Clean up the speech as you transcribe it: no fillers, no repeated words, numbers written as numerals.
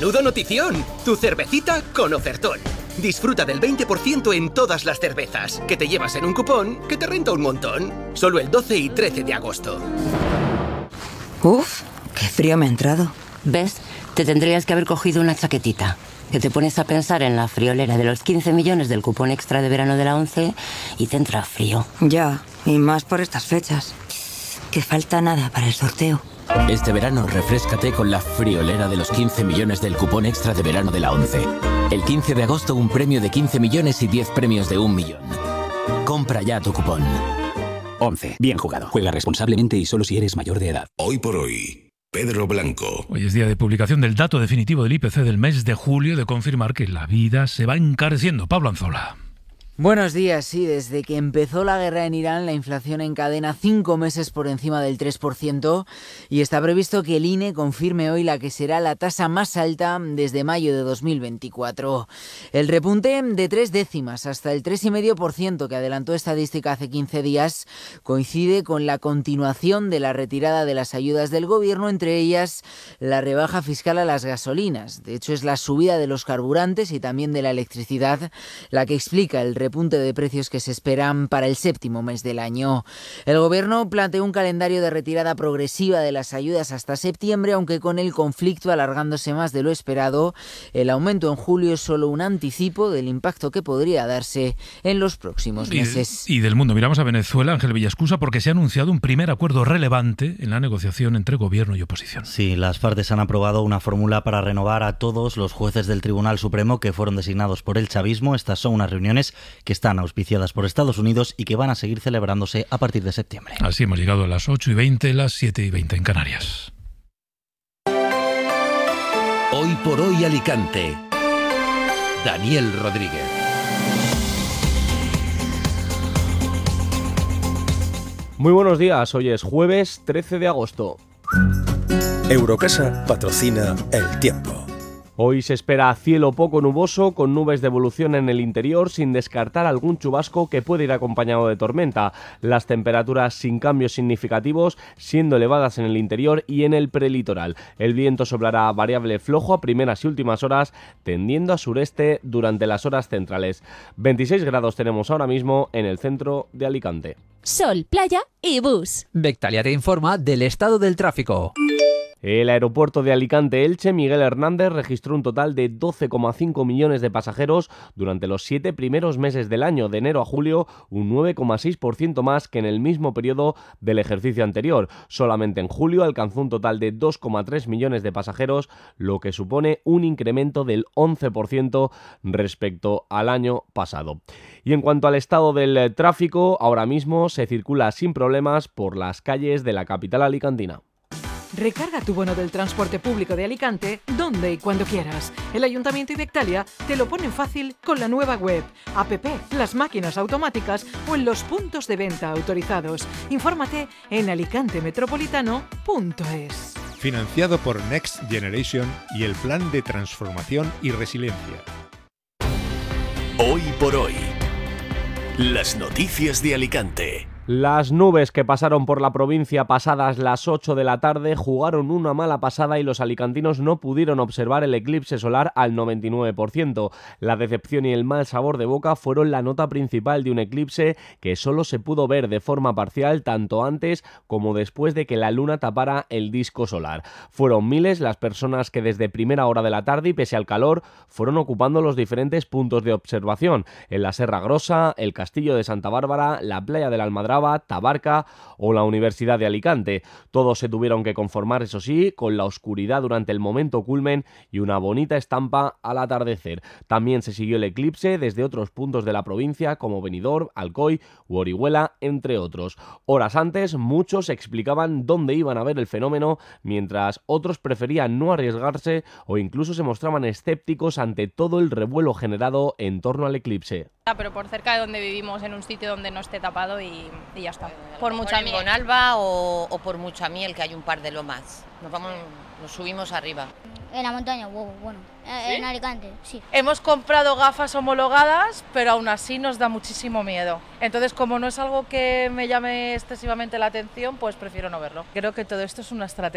¡Menudo notición! Tu cervecita con ofertón. Disfruta del 20% en todas las cervezas, que te llevas en un cupón que te renta un montón. Solo el 12 y 13 de agosto. Uf, qué frío me ha entrado. ¿Ves? Te tendrías que haber cogido una chaquetita. Que te pones a pensar en la friolera de los 15 millones del cupón extra de verano de la ONCE y te entra frío. Ya, y más por estas fechas. Que falta nada para el sorteo. Este verano refréscate con la friolera de los 15 millones del cupón extra de verano de la ONCE. El 15 de agosto un premio de 15 millones y 10 premios de 1 millón. Compra ya tu cupón. ONCE. Bien jugado. Juega responsablemente y solo si eres mayor de edad. Hoy por hoy, Pedro Blanco. Hoy es día de publicación del dato definitivo del IPC del mes de julio, de confirmar que la vida se va encareciendo. Pablo Anzola. Buenos días, sí, desde que empezó la guerra en Irán, la inflación encadena 5 meses por encima del 3% y está previsto que el INE confirme hoy la que será la tasa más alta desde mayo de 2024. El repunte de 3 décimas hasta el 3,5% que adelantó estadística hace 15 días coincide con la continuación de la retirada de las ayudas del gobierno, entre ellas la rebaja fiscal a las gasolinas. De hecho, es la subida de los carburantes y también de la electricidad la que explica el repunte de precios que se esperan para el séptimo mes del año. El gobierno planteó un calendario de retirada progresiva de las ayudas hasta septiembre, aunque con el conflicto alargándose más de lo esperado, el aumento en julio es solo un anticipo del impacto que podría darse en los próximos meses. Y del mundo miramos a Venezuela, Ángel Villascusa, porque se ha anunciado un primer acuerdo relevante en la negociación entre gobierno y oposición. Sí, las partes han aprobado una fórmula para renovar a todos los jueces del Tribunal Supremo que fueron designados por el chavismo. Estas son unas reuniones que están auspiciadas por Estados Unidos y que van a seguir celebrándose a partir de septiembre. Así hemos llegado a las 8:20, las 7:20 en Canarias. Hoy por hoy Alicante. Daniel Rodríguez. Muy buenos días, hoy es jueves 13 de agosto. Eurocasa patrocina el tiempo. Hoy se espera cielo poco nuboso, con nubes de evolución en el interior, sin descartar algún chubasco que puede ir acompañado de tormenta. Las temperaturas sin cambios significativos, siendo elevadas en el interior y en el prelitoral. El viento soplará variable flojo a primeras y últimas horas, tendiendo a sureste durante las horas centrales. 26 grados tenemos ahora mismo en el centro de Alicante. Sol, playa y bus. Bectalia te informa del estado del tráfico. El aeropuerto de Alicante-Elche, Miguel Hernández, registró un total de 12,5 millones de pasajeros durante los 7 primeros meses del año, de enero a julio, un 9,6% más que en el mismo periodo del ejercicio anterior. Solamente en julio alcanzó un total de 2,3 millones de pasajeros, lo que supone un incremento del 11% respecto al año pasado. Y en cuanto al estado del tráfico, ahora mismo se circula sin problemas por las calles de la capital alicantina. Recarga tu bono del transporte público de Alicante donde y cuando quieras. El Ayuntamiento y Bectalia te lo ponen fácil con la nueva web, app, las máquinas automáticas o en los puntos de venta autorizados. Infórmate en alicantemetropolitano.es. Financiado por Next Generation y el Plan de Transformación y Resiliencia. Hoy por hoy. Las noticias de Alicante. Las nubes que pasaron por la provincia pasadas las 8 de la tarde jugaron una mala pasada y los alicantinos no pudieron observar el eclipse solar al 99%. La decepción y el mal sabor de boca fueron la nota principal de un eclipse que solo se pudo ver de forma parcial tanto antes como después de que la luna tapara el disco solar. Fueron miles las personas que desde primera hora de la tarde y pese al calor fueron ocupando los diferentes puntos de observación en la Serra Grossa, el Castillo de Santa Bárbara, la playa de la Almadraba, Tabarca o la Universidad de Alicante. Todos se tuvieron que conformar, eso sí, con la oscuridad durante el momento culmen y una bonita estampa al atardecer. También se siguió el eclipse desde otros puntos de la provincia como Benidorm, Alcoy u Orihuela, entre otros. Horas antes, muchos explicaban dónde iban a ver el fenómeno, mientras otros preferían no arriesgarse o incluso se mostraban escépticos ante todo el revuelo generado en torno al eclipse. Pero por cerca de donde vivimos, en un sitio donde no esté tapado y ya está. Por mucha miel. Con Alba o por mucha miel, que hay un par de lomas. Nos subimos arriba. En la montaña, bueno, ¿sí? En Alicante, sí. Hemos comprado gafas homologadas, pero aún así nos da muchísimo miedo. Entonces, como no es algo que me llame excesivamente la atención, pues prefiero no verlo. Creo que todo esto es una estrategia.